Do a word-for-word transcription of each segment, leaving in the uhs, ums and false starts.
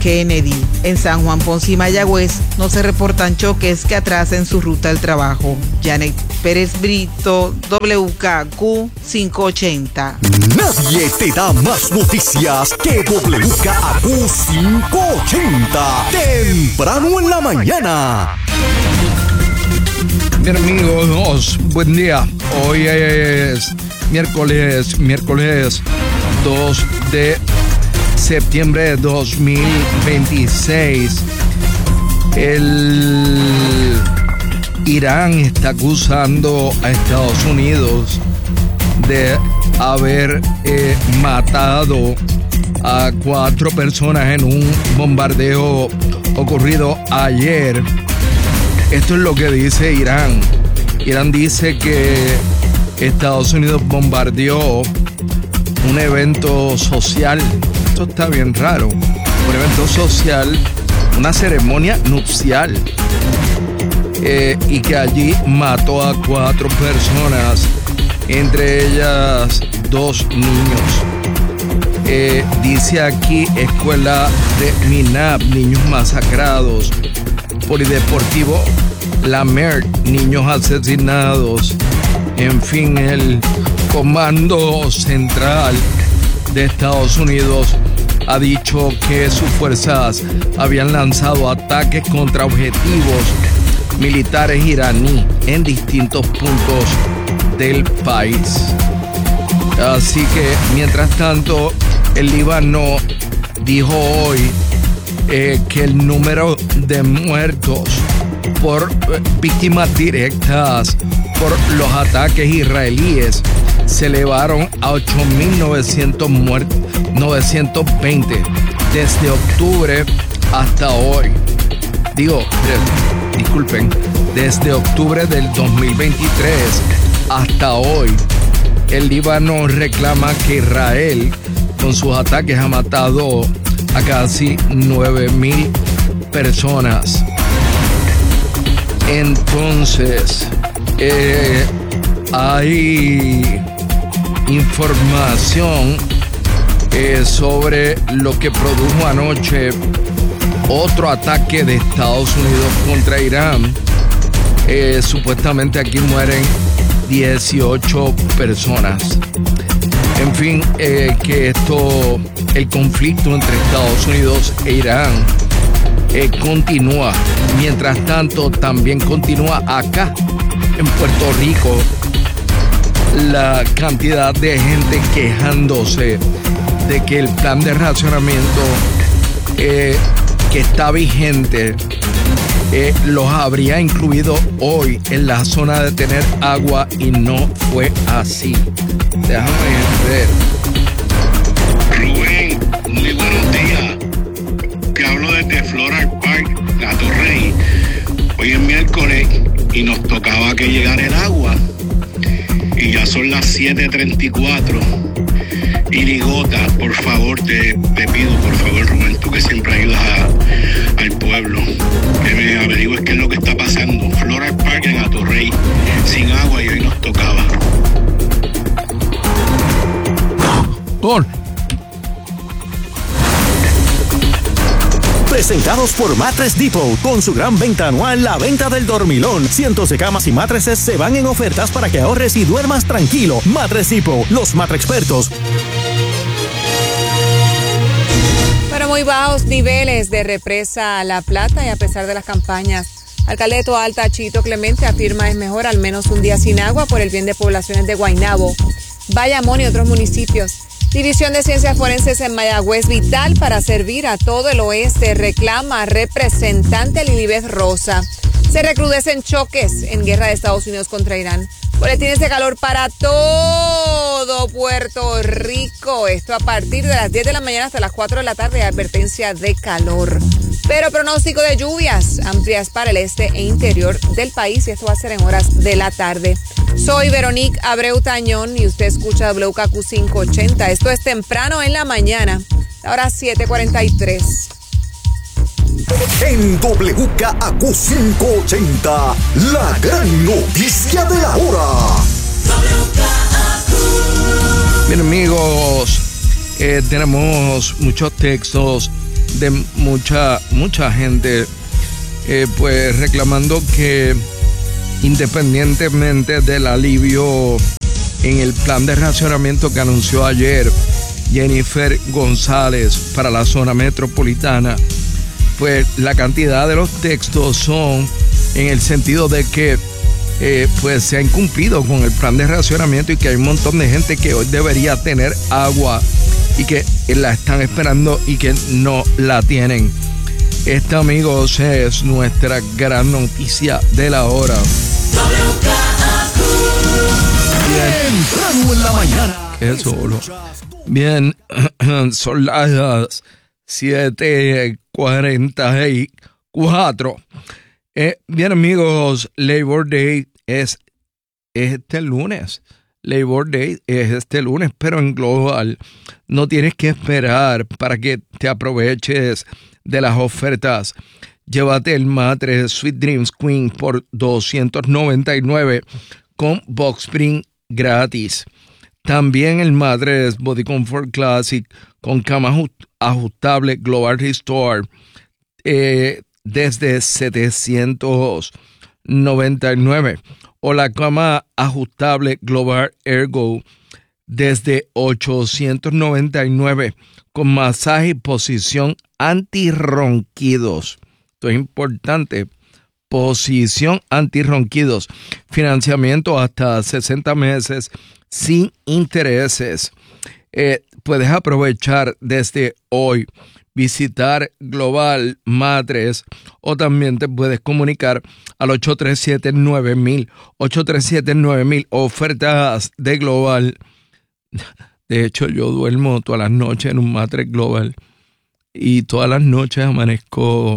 Kennedy. En San Juan, Ponce y Mayagüez no se reportan choques que atrasen su ruta al trabajo. Janet Pérez Brito, W K Q quinientos ochenta. Nadie te da más noticias que W K Q quinientos ochenta. Temprano en la mañana. Bien, amigos, buen día. Hoy es miércoles, miércoles dos de septiembre de dos mil veintiséis. El Irán está acusando a Estados Unidos de haber eh, matado a cuatro personas en un bombardeo ocurrido ayer. Esto es lo que dice Irán. Irán dice que Estados Unidos bombardeó un evento social. Esto está bien raro. Un evento social, una ceremonia nupcial. Eh, y que allí mató a cuatro personas, entre ellas dos niños. Eh, dice aquí escuela de Minab, niños masacrados. Polideportivo La Mer, niños asesinados. En fin, el Comando Central de Estados Unidos ha dicho que sus fuerzas habían lanzado ataques contra objetivos militares iraníes en distintos puntos del país. Así que, mientras tanto, el Líbano dijo hoy eh, que el número de muertos por eh, víctimas directas por los ataques israelíes se elevaron a ocho mil novecientos muertos, novecientos veinte desde octubre hasta hoy. Digo, disculpen, desde octubre del dos mil veintitrés hasta hoy, el Líbano reclama que Israel con sus ataques ha matado a casi nueve mil personas. Entonces, eh, hay información eh, sobre lo que produjo anoche otro ataque de Estados Unidos contra Irán. Eh, supuestamente aquí mueren dieciocho personas. En fin, eh, que esto, el conflicto entre Estados Unidos e Irán eh, continúa. Mientras tanto, también continúa acá en Puerto Rico la cantidad de gente quejándose de que el plan de racionamiento eh, que está vigente eh, los habría incluido hoy en la zona de tener agua y no fue así. Déjame ver. Rubén, muy buenos días. Te hablo desde Floral Park, La Torrey. Hoy es miércoles y nos tocaba que llegara el agua. Y ya son las siete treinta y cuatro. Y Ligota, por favor, te, te pido, por favor, Rubén, tú que siempre ayudas a, al pueblo, que me averigües qué es lo que está pasando. Floral Park en Atorrey, sin agua y hoy nos tocaba. Por. Presentados por Mattress Depot, con su gran venta anual, la venta del dormilón. Cientos de camas y mattresses se van en ofertas para que ahorres y duermas tranquilo. Mattress Depot, los Mattress expertos. Para muy bajos niveles de represa La Plata y a pesar de las campañas, alcalde de Toalta, Chito Clemente, afirma es mejor al menos un día sin agua por el bien de poblaciones de Guaynabo, Bayamón y otros municipios. División de Ciencias Forenses en Mayagüez, vital para servir a todo el oeste, reclama representante Lilibeth Rosa. Se recrudecen choques en guerra de Estados Unidos contra Irán. Boletines de calor para todo Puerto Rico. Esto a partir de las diez de la mañana hasta las cuatro de la tarde, advertencia de calor. Pero pronóstico de lluvias amplias para el este e interior del país y esto va a ser en horas de la tarde. Soy Veronique Abreu Tañón y usted escucha W K Q quinientos ochenta. Esto es temprano en la mañana, ahora siete cuarenta y tres. En W K Q quinientos ochenta, la gran noticia de la hora. Bien, amigos, eh, tenemos muchos textos de mucha, mucha gente, eh, pues reclamando que independientemente del alivio en el plan de racionamiento que anunció ayer Jennifer González para la zona metropolitana, pues la cantidad de los textos son en el sentido de que eh, pues se ha incumplido con el plan de racionamiento y que hay un montón de gente que hoy debería tener agua y que la están esperando y que no la tienen. Esta, amigos, es nuestra gran noticia de la hora. Temprano en la mañana. Es solo. Bien, son las siete cuarenta y cuatro. Eh, bien, amigos, Labor Day es este lunes. Labor Day es este lunes, pero en Global no tienes que esperar para que te aproveches de las ofertas. Llévate el matres Sweet Dreams Queen por doscientos noventa y nueve con box spring gratis. También el matres Body Comfort Classic con cama ajustable Global Restore eh, desde setecientos noventa y nueve. O la cama ajustable Global Ergo desde ochocientos noventa y nueve con masaje y posición antirronquidos. Esto es importante. Posición antirronquidos. Financiamiento hasta sesenta meses sin intereses. Eh, puedes aprovechar desde hoy, visitar Global Matres, o también te puedes comunicar al ocho tres siete nueve mil, ocho tres siete nueve mil, ofertas de Global. De hecho, yo duermo todas las noches en un matres Global y todas las noches amanezco,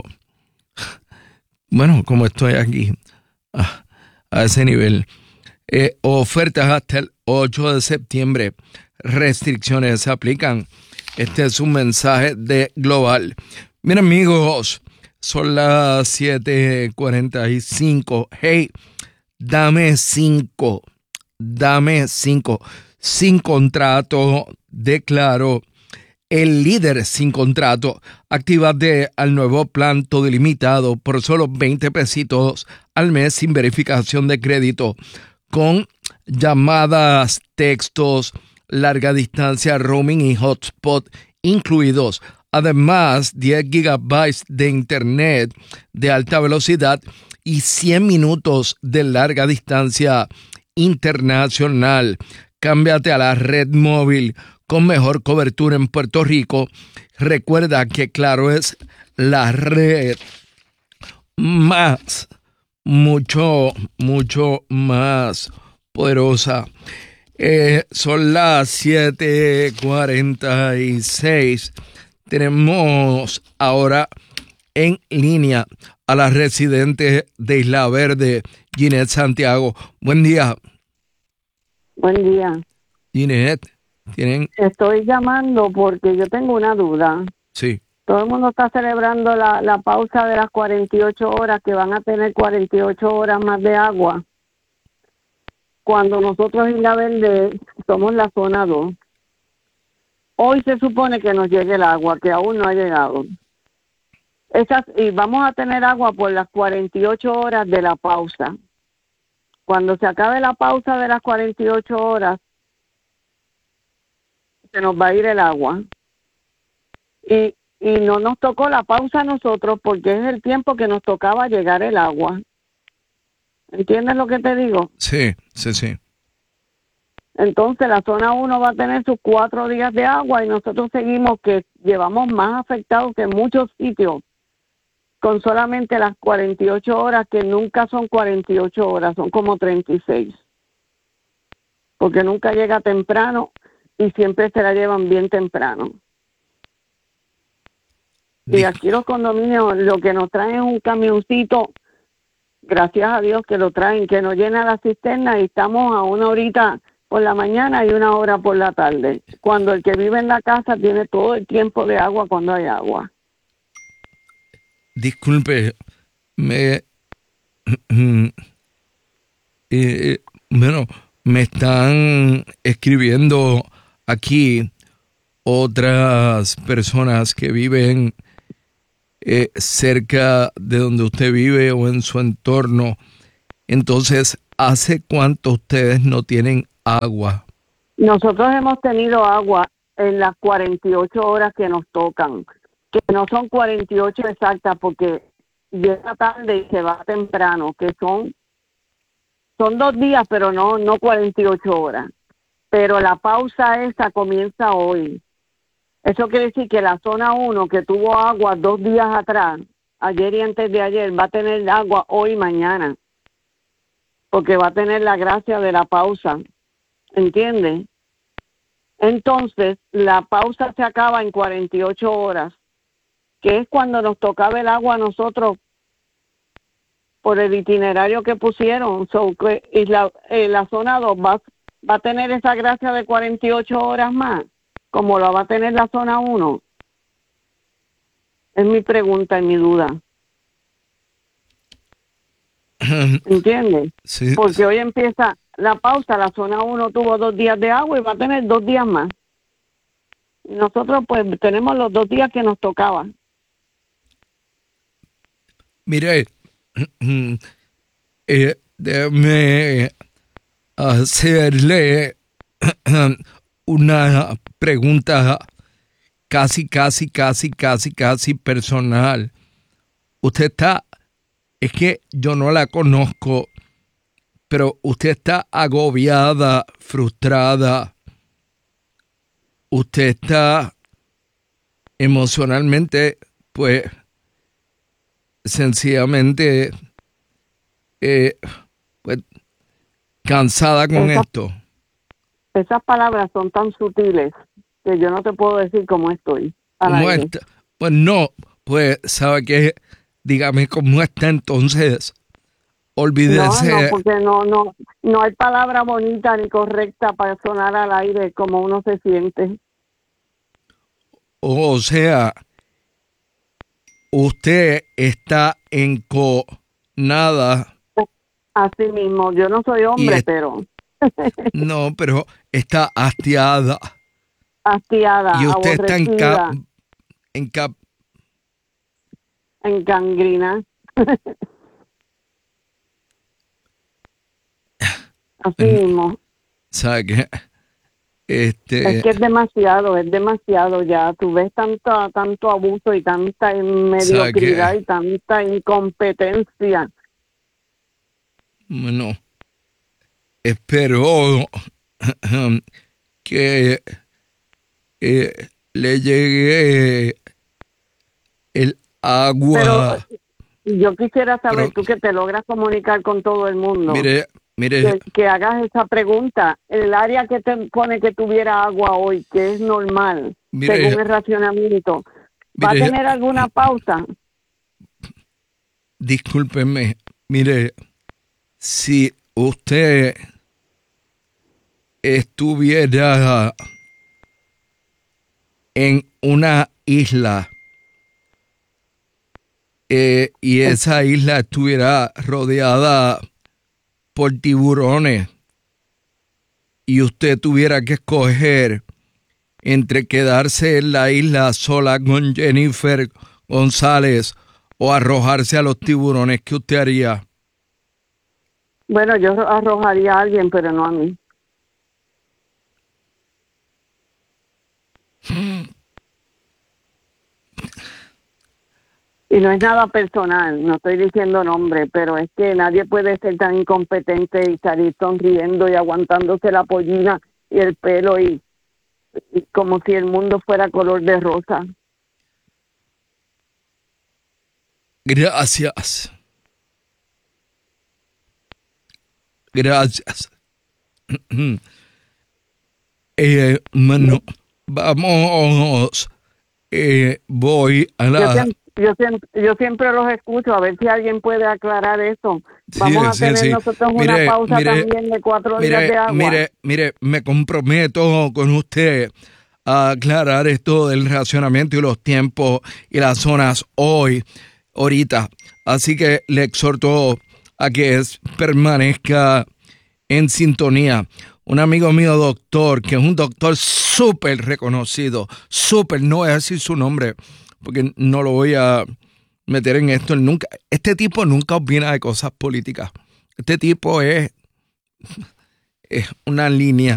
bueno, como estoy aquí, a, a ese nivel. Eh, ofertas hasta el ocho de septiembre. Restricciones se aplican. Este es un mensaje de Global. Miren, amigos, son las siete cuarenta y cinco. Hey, dame cinco. Dame cinco. Sin contrato, declaro. El líder sin contrato. Actívate al nuevo plan todo ilimitado por solo veinte pesitos al mes sin verificación de crédito. Con llamadas, textos, larga distancia, roaming y hotspot incluidos. Además, diez gigabytes de internet de alta velocidad y cien minutos de larga distancia internacional. Cámbiate a la red móvil con mejor cobertura en Puerto Rico. Recuerda que Claro es la red más, mucho, mucho más poderosa. Eh, son las siete cuarenta y seis. Tenemos ahora en línea a la residente de Isla Verde, Ginette Santiago. Buen día. Buen día. Ginette, ¿tienen? Estoy llamando porque yo tengo una duda. Sí. Todo el mundo está celebrando la, la pausa de las cuarenta y ocho horas, que van a tener cuarenta y ocho horas más de agua. Cuando nosotros en Isla Verde somos la zona dos. Hoy se supone que nos llegue el agua, que aún no ha llegado. Esas, y vamos a tener agua por las cuarenta y ocho horas de la pausa. Cuando se acabe la pausa de las cuarenta y ocho horas, se nos va a ir el agua. Y, y no nos tocó la pausa a nosotros porque es el tiempo que nos tocaba llegar el agua. ¿Entiendes lo que te digo? Sí, sí, sí. Entonces la zona uno va a tener sus cuatro días de agua y nosotros seguimos que llevamos más afectados que muchos sitios con solamente las cuarenta y ocho horas, que nunca son cuarenta y ocho horas, son como treinta y seis. Porque nunca llega temprano y siempre se la llevan bien temprano. Y aquí los condominios lo que nos traen es un camioncito, gracias a Dios que lo traen, que nos llena la cisterna y estamos a una horita por la mañana y una hora por la tarde, cuando el que vive en la casa tiene todo el tiempo de agua cuando hay agua. Disculpe, me... eh, bueno, me están escribiendo aquí otras personas que viven eh, cerca de donde usted vive o en su entorno. Entonces, ¿hace cuánto ustedes no tienen agua? Nosotros hemos tenido agua en las cuarenta y ocho horas que nos tocan, que no son cuarenta y ocho exactas porque llega tarde y se va temprano, que son son dos días, pero no no cuarenta y ocho horas. Pero la pausa esa comienza hoy. Eso quiere decir que la zona uno, que tuvo agua dos días atrás, ayer y antes de ayer, va a tener agua hoy y mañana, porque va a tener la gracia de la pausa, ¿entiendes? Entonces, la pausa se acaba en cuarenta y ocho horas, que es cuando nos tocaba el agua a nosotros por el itinerario que pusieron. So, que, y la, eh, la zona dos va, va a tener esa gracia de cuarenta y ocho horas más, como lo va a tener la zona uno. Es mi pregunta y mi duda. ¿Entiendes? Sí. Porque hoy empieza la pausa, la zona uno tuvo dos días de agua y va a tener dos días más. Y nosotros pues tenemos los dos días que nos tocaban. Mire, eh, déjame hacerle una pregunta casi, casi, casi, casi, casi personal. Usted está, es que yo no la conozco, pero usted está agobiada, frustrada. Usted está emocionalmente, pues, sencillamente, eh, pues, cansada con Esa, esto. Esas palabras son tan sutiles que yo no te puedo decir cómo estoy. ¿Cómo está? Pues no, pues, ¿sabe qué? Dígame cómo está entonces. Olvídese. No, no, porque no, no, no hay palabra bonita ni correcta para sonar al aire como uno se siente. O sea, usted está enconada. Así mismo, yo no soy hombre, es, pero... no, pero está hastiada. Hastiada, y usted está en aborrecida. cap, en cap, en gangrina. Así mismo. ¿Sabe qué? Este, es que es demasiado, es demasiado ya. Tú ves tanto, tanto abuso y tanta mediocridad y tanta incompetencia. Bueno, espero que eh, le llegue el agua. Pero yo quisiera saber, Pero, tú que te logras comunicar con todo el mundo. Mire, mire. Que, que hagas esa pregunta. El área que te pone que tuviera agua hoy, que es normal, mire, según el racionamiento, ¿va mire, a tener alguna pausa? Discúlpeme, mire, si usted estuviera en una isla eh, y esa isla estuviera rodeada por tiburones y usted tuviera que escoger entre quedarse en la isla sola con Jennifer González o arrojarse a los tiburones, ¿qué usted haría? Bueno, yo arrojaría a alguien, pero no a mí. Y no es nada personal, no estoy diciendo nombre, pero es que nadie puede ser tan incompetente y salir sonriendo y aguantándose la pollina y el pelo y, y como si el mundo fuera color de rosa. Gracias. Gracias. eh, bueno, vamos. Eh, voy a la... Yo siempre, yo, siempre, yo siempre los escucho, a ver si alguien puede aclarar eso. Vamos sí, a tener sí, sí. nosotros mire, una pausa mire, también de cuatro mire, días de agua. Mire, mire, me comprometo con usted a aclarar esto del racionamiento y los tiempos y las zonas hoy, ahorita. Así que le exhorto a que es, permanezca en sintonía. Un amigo mío doctor, que es un doctor súper reconocido, súper, no voy a decir su nombre, porque no lo voy a meter en esto. Él nunca, este tipo nunca opina de cosas políticas. Este tipo es, es una línea